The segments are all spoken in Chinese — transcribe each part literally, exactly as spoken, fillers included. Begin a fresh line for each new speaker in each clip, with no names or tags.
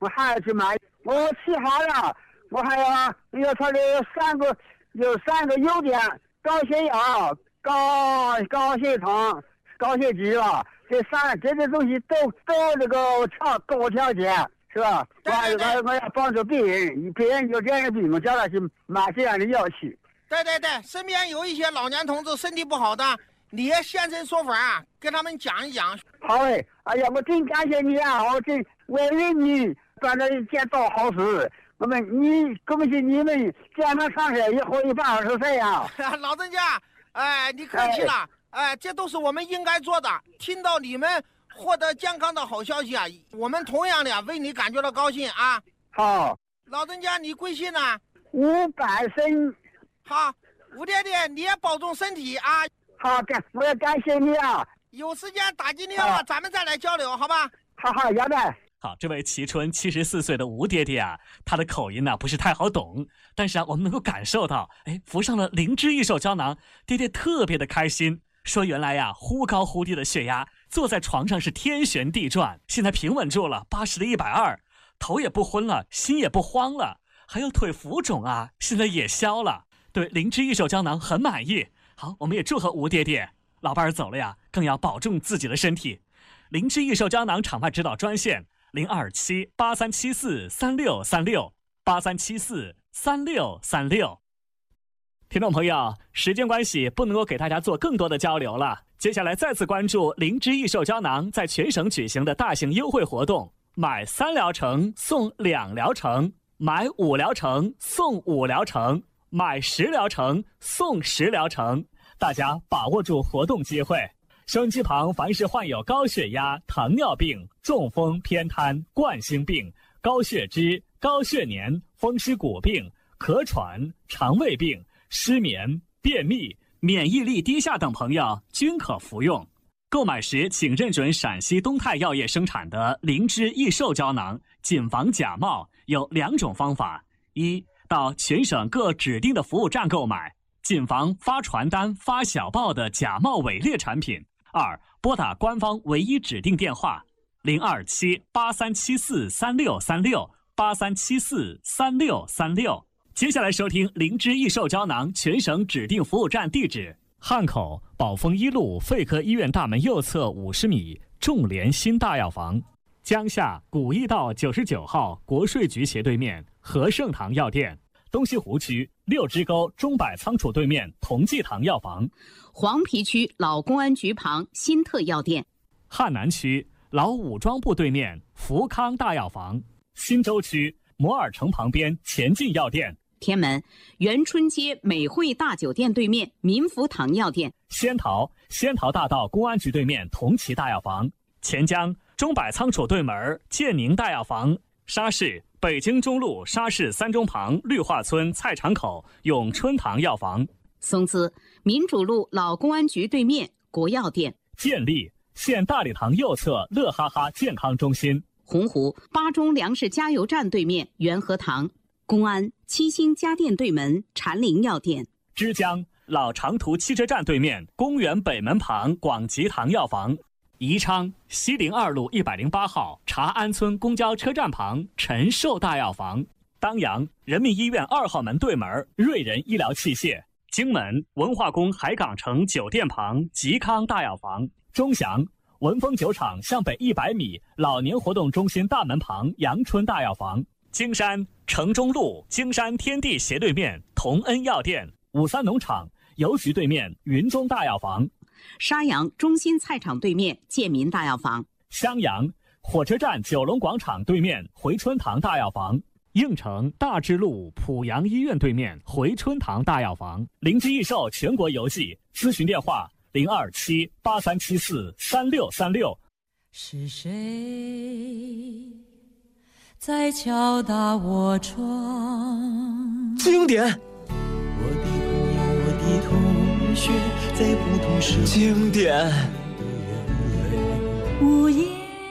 我还要去买。我起好了，我还要要它的三个有三个优点：高血压、高高血糖、高血脂了。这三这些东西都都这个条高条件，是吧？我我我要帮助别人，别人有这样的病，我叫他去买这样的药去。
对对对，身边有一些老年同志身体不好的，你也现身说法，跟他们讲一讲。
好嘞，哎呀，我真感谢你啊！我真为了你办了一件大好事。我们你恭喜你们健康长寿，以后一百二十岁啊！
老人家，哎，你客气了，哎, 哎，这都是我们应该做的。听到你们获得健康的好消息啊，我们同样的为你感觉到高兴啊。
好，
老人家，你贵姓呢？
吴百生。
好，吴爹爹，你也保重身体啊！
好，感我也感谢你啊！
有时间打进电话，咱们再来交流，好吧？
好好，要得。
好，这位蕲春七十四岁的吴爹爹啊，他的口音呢、啊、不是太好懂，但是啊，我们能够感受到，哎，服上了灵芝益寿胶囊，爹爹特别的开心。说原来呀、啊，忽高忽低的血压，坐在床上是天旋地转，现在平稳住了，八十的一百二，头也不昏了，心也不慌了，还有腿浮肿啊，现在也消了。对灵芝益寿胶囊很满意。好，我们也祝贺吴爹爹，老伴儿走了呀，更要保重自己的身体。灵芝益寿胶囊厂牌指导专线零二七八三七四三六三六八三七四三六三六。听众朋友，时间关系不能够给大家做更多的交流了，接下来再次关注灵芝益寿胶囊在全省举行的大型优惠活动，买三疗程送两疗程，买五疗程送五疗程，买十疗程送十疗程，大家把握住活动机会。收音机旁凡是患有高血压、糖尿病、中风、偏瘫、冠心病、高血脂、高血粘、风湿骨病、咳喘、肠胃病、失眠、便秘、免疫力低下等朋友均可服用。购买时请认准陕西东泰药业生产的灵芝益寿胶囊，谨防假冒。有两种方法：一，到全省各指定的服务站购买，谨防发传单、发小报的假冒伪劣产品；二，拨打官方唯一指定电话零二七八三七四三六三六八三七四三六三六。接下来收听灵芝益寿胶囊全省指定服务站地址：汉口宝丰一路肺科医院大门右侧五十米众联新大药房，江夏古驿道九十九号国税局斜对面和盛堂药店，东西湖区六支沟中百仓储对面同济堂药房，
黄陂区老公安局旁新特药店，
汉南区老武装部对面福康大药房，新洲区摩尔城旁边前进药店，
天门元春街美汇大酒店对面民福堂药店，
仙桃仙桃大道公安局对面同齐大药房，钱江中百仓储对门建宁大药房，沙市北京中路沙市三中旁绿化村菜场口永春堂药房，
松滋民主路老公安局对面国药店，
建立县大礼堂右侧乐哈哈健康中心，
洪湖巴中粮食加油站对面元和堂，公安七星家电对门禅林药店，
枝江老长途汽车站对面公园北门旁广吉堂药房，宜昌西陵二路一百零八号茶安村公交车站旁陈寿大药房，当阳人民医院二号门对门瑞仁医疗器械，荆门文化宫海港城酒店旁吉康大药房，钟祥文峰酒厂向北一百米老年活动中心大门旁阳春大药房，京山城中路京山天地斜对面同恩药店，五三农场邮局对面云中大药房，
沙阳中心菜场对面建民大药房，
襄阳火车站九龙广场对面回春堂大药房，应城大智路濮阳医院对面回春堂大药房，灵芝益寿全国邮寄，咨询电话零二七八三七四三六三六。
是谁在敲打我窗？
经典。
我的朋友，我的同学，在不同时候
经典。
无言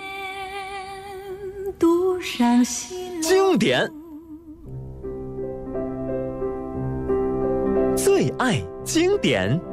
独上西楼。
经典。最爱经典。